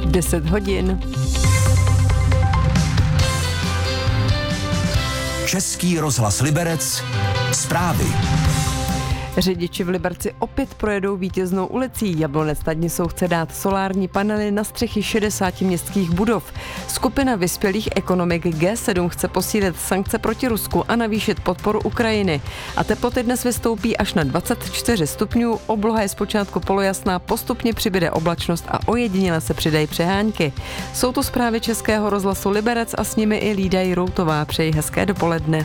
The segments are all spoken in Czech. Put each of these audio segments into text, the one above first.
10 hodin. Český rozhlas Liberec. Zprávy. Řidiči v Liberci opět projedou vítěznou ulicí. Jablonec nad Nisou chce dát solární panely na střechy 60 městských budov. Skupina vyspělých ekonomik G7 chce posílit sankce proti Rusku a navýšit podporu Ukrajiny. A teploty dnes vystoupí až na 24 stupňů. Obloha je zpočátku polojasná, postupně přibude oblačnost a ojediněle se přidají přehánky. Jsou to zprávy Českého rozhlasu Liberec a s nimi i Lída Jiroutová. Přeji hezké dopoledne.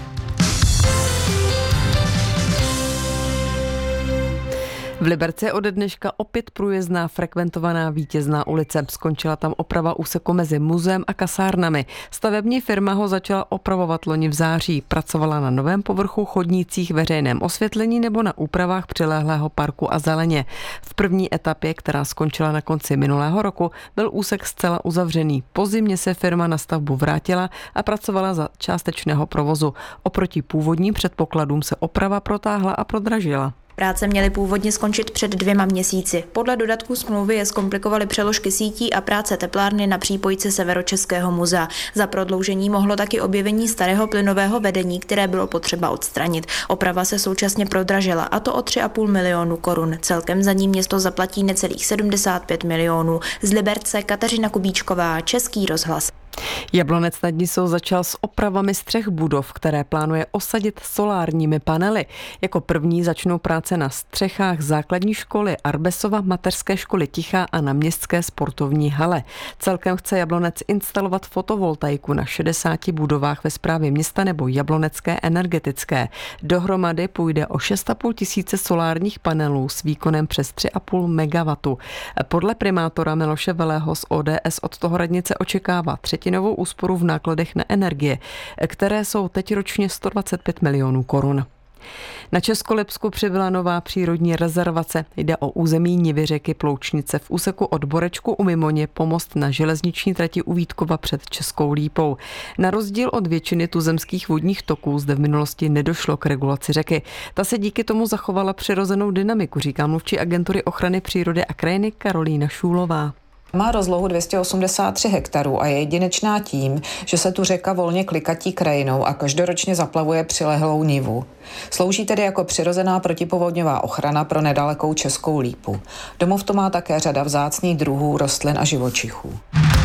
V Liberci je ode dneška opět průjezdná frekventovaná vítězná ulice. Skončila tam oprava úseku mezi muzeem a kasárnami. Stavební firma ho začala opravovat loni v září. Pracovala na novém povrchu, chodnících, veřejném osvětlení nebo na úpravách přilehlého parku a zeleně. V první etapě, která skončila na konci minulého roku, byl úsek zcela uzavřený. Po zimě se firma na stavbu vrátila a pracovala za částečného provozu. Oproti původním předpokladům se oprava protáhla a prodražila. Práce měly původně skončit před 2 měsíci. Podle dodatků smlouvy je zkomplikovaly přeložky sítí a práce teplárny na přípojce Severočeského muzea. Za prodloužení mohlo taky objevení starého plynového vedení, které bylo potřeba odstranit. Oprava se současně prodražila, a to o 3,5 milionu korun. Celkem za ní město zaplatí necelých 75 milionů. Z Liberce Kateřina Kubíčková, Český rozhlas. Jablonec nad Nisou začal s opravami střech budov, které plánuje osadit solárními panely. Jako první začnou práce na střechách základní školy Arbesova, mateřské školy Tichá a na městské sportovní hale. Celkem chce Jablonec instalovat fotovoltaiku na 60 budovách ve správě města nebo Jablonecké energetické. Dohromady půjde o 6,5 tisíce solárních panelů s výkonem přes 3,5 MW. Podle primátora Miloše Velého z ODS od toho radnice očekává třetinovou úsporu v nákladech na energie, které jsou teď ročně 125 milionů korun. Na Českolipsku přibyla nová přírodní rezervace. Jde o území nivy řeky Ploučnice v úseku od Borečku u Mimoně po most na železniční trati u Vítkova před Českou Lípou. Na rozdíl od většiny tuzemských vodních toků zde v minulosti nedošlo k regulaci řeky. Ta se díky tomu zachovala přirozenou dynamiku, říká mluvčí agentury ochrany přírody a krajiny Karolína Šůlová. Má rozlohu 283 hektarů a je jedinečná tím, že se tu řeka volně klikatí krajinou a každoročně zaplavuje přilehlou nivu. Slouží tedy jako přirozená protipovodňová ochrana pro nedalekou Českou Lípu. Domov to má také řada vzácných druhů rostlin a živočichů.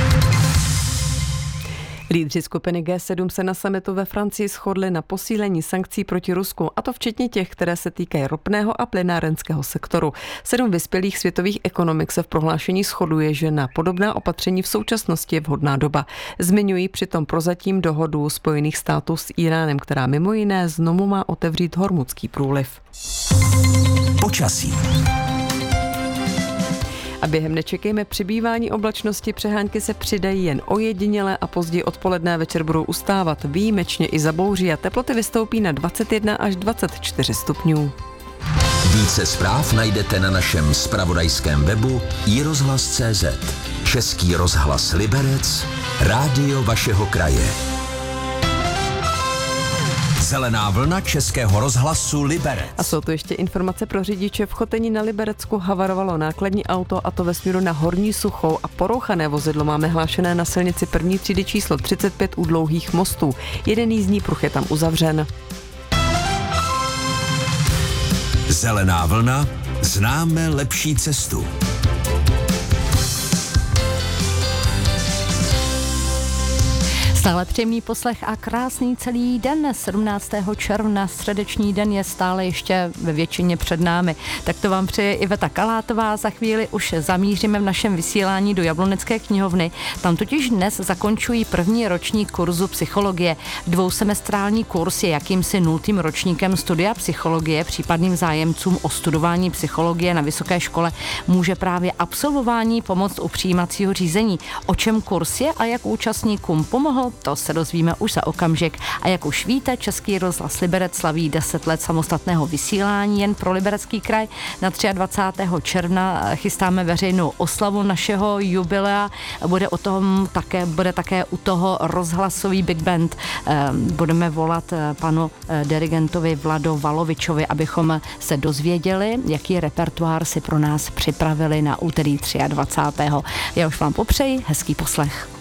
Lídři skupiny G7 se na summitu ve Francii shodli na posílení sankcí proti Rusku, a to včetně těch, které se týkají ropného a plynárenského sektoru. 7 vyspělých světových ekonomik se v prohlášení shoduje, že na podobná opatření v současnosti je vhodná doba. Zmiňují přitom prozatím dohodu Spojených států s Íránem, která mimo jiné znovu má otevřít Hormuzský průliv. Počasí. A během nečekejme přibývání oblačnosti, přehánky se přidají jen ojediněle a později odpoledne večer budou ustávat výjimečně i za bouří a teploty vystoupí na 21 až 24 stupňů. Více zpráv najdete na našem zpravodajském webu iRozhlas.cz. Český rozhlas Liberec, rádio vašeho kraje. Zelená vlna Českého rozhlasu Liberec. A jsou tu ještě informace pro řidiče. V Choteni na Liberecku havarovalo nákladní auto, a to ve směru na Horní Suchou, a porouchané vozidlo máme hlášené na silnici první třídy číslo 35 u Dlouhých mostů. Jeden jízdní pruh je tam uzavřen. Zelená vlna, známe lepší cestu. Stále příjemný poslech a krásný celý den. 17. června, středeční den, je stále ještě ve většině před námi. Tak to vám přeje Iveta Kalátová. Za chvíli už zamíříme v našem vysílání do Jablonecké knihovny. Tam totiž dnes zakončují první ročník kurzu psychologie. 2semestrální kurz je jakýmsi 0. ročníkem studia psychologie. Případným zájemcům o studování psychologie na vysoké škole může právě absolvování pomoct u přijímacího řízení. O čem kurz je a jak účastníkům pomohl, To se dozvíme už za okamžik. A jak už víte, Český rozhlas Liberec slaví 10 let samostatného vysílání jen pro Liberecký kraj. Na 23. června chystáme veřejnou oslavu našeho jubilea. Bude také u toho rozhlasový Big Band. Budeme volat panu dirigentovi Vlado Valovičovi, abychom se dozvěděli, jaký repertoár si pro nás připravili na úterý 23. Já už vám popřeji hezký poslech.